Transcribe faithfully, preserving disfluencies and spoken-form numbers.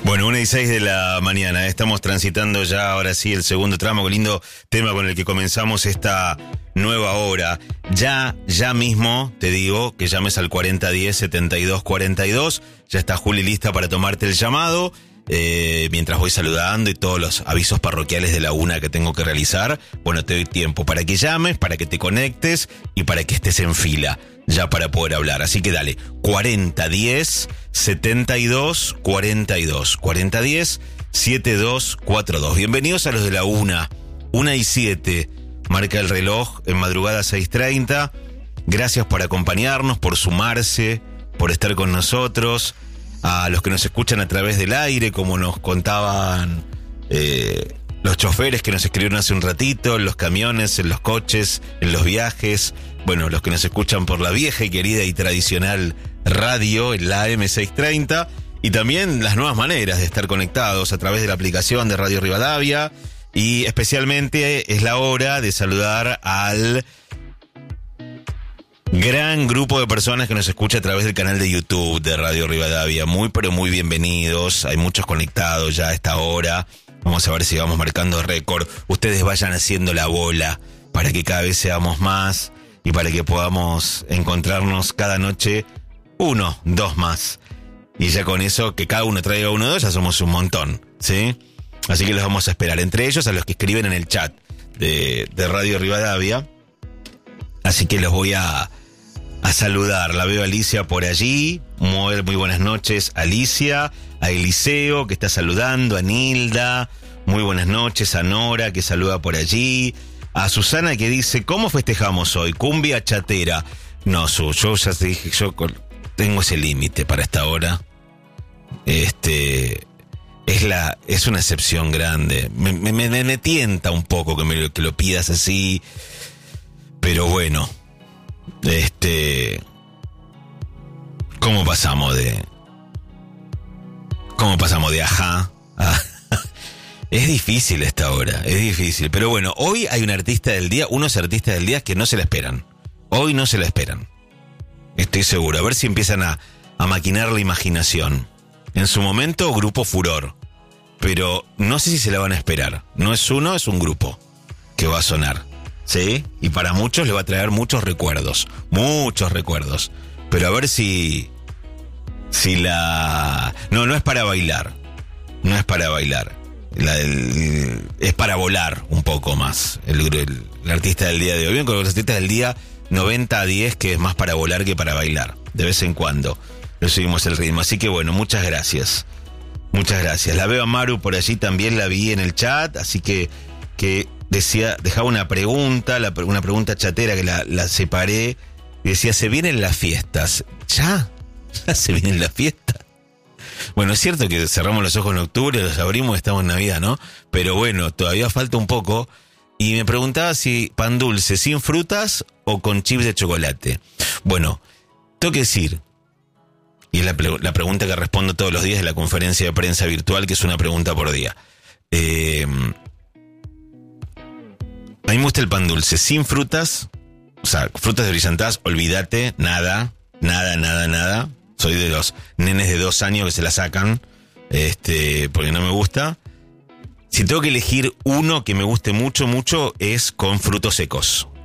Bueno, una y seis de la mañana, estamos transitando ya ahora sí el segundo tramo, qué lindo tema con el que comenzamos esta nueva hora. Ya, ya mismo te digo que llames al cuarenta diez setenta y dos cuarenta y dos, ya está Juli lista para tomarte el llamado, eh, mientras voy saludando y todos los avisos parroquiales de la una que tengo que realizar. Bueno, te doy tiempo para que llames, para que te conectes y para que estés en fila ya para poder hablar. Así que dale, cuarenta diez setenta y dos cuarenta y dos, cuarenta diez setenta y dos cuarenta y dos. Bienvenidos a los de la una, una y siete, marca el reloj en madrugada seis treinta. Gracias por acompañarnos, por sumarse, por estar con nosotros. A los que nos escuchan a través del aire, como nos contaban eh, los choferes que nos escribieron hace un ratito, en los camiones, en los coches, en los viajes. Bueno, los que nos escuchan por la vieja y querida y tradicional radio, en la A M seiscientos treinta, y también las nuevas maneras de estar conectados a través de la aplicación de Radio Rivadavia. Y especialmente es la hora de saludar al gran grupo de personas que nos escucha a través del canal de YouTube de Radio Rivadavia. Muy pero muy bienvenidos, hay muchos conectados ya a esta hora. Vamos a ver si vamos marcando récord. Ustedes vayan haciendo la bola para que cada vez seamos más y para que podamos encontrarnos cada noche uno, dos más. Y ya con eso, que cada uno traiga uno o dos, ya somos un montón, ¿sí? Así que los vamos a esperar. Entre ellos a los que escriben en el chat de, de Radio Rivadavia. Así que los voy a, a saludar. La veo a Alicia por allí. Muy, muy buenas noches, Alicia. A Eliseo, que está saludando. A Nilda. Muy buenas noches. A Nora, que saluda por allí. A Susana, que dice, ¿cómo festejamos hoy? Cumbia chatera. No, Su, yo ya te dije, yo tengo ese límite para esta hora. Este... Es la es una excepción grande. Me, me, me, me tienta un poco que, me, que lo pidas así. Pero bueno. Este... ¿Cómo pasamos de... ¿Cómo pasamos de ajá a... Es difícil esta hora, es difícil. Pero bueno, hoy hay un artista del día, unos artistas del día que no se la esperan. Hoy no se la esperan. Estoy seguro. A ver si empiezan a, a maquinar la imaginación. En su momento, Grupo Furor. Pero no sé si se la van a esperar. No es uno, es un grupo que va a sonar, ¿sí? Y para muchos le va a traer muchos recuerdos. Muchos recuerdos. Pero a ver si... Si la... No, no es para bailar. No es para bailar. La, el, es para volar un poco más. El, el, el artista del día de hoy. Bien, con los artistas del día noventa a diez, que es más para volar que para bailar. De vez en cuando le subimos el ritmo. Así que bueno, muchas gracias. Muchas gracias. La veo a Maru por allí, también la vi en el chat, así que, que decía, dejaba una pregunta, la, una pregunta chatera que la, la separé, y decía, ¿se vienen las fiestas? ¿Ya? ¿Ya se vienen las fiestas? Bueno, es cierto que cerramos los ojos en octubre, los abrimos, estamos en Navidad, ¿no? Pero bueno, todavía falta un poco, y me preguntaba si pan dulce sin frutas o con chips de chocolate. Bueno, tengo que decir... Y es la, la pregunta que respondo todos los días en la conferencia de prensa virtual, que es una pregunta por día. Eh, a mí me gusta el pan dulce sin frutas, o sea, frutas desbrillantadas, olvídate, nada, nada, nada, nada. Soy de los nenes de dos años que se la sacan, este, porque no me gusta. Si tengo que elegir uno que me guste mucho, mucho, es con frutos secos.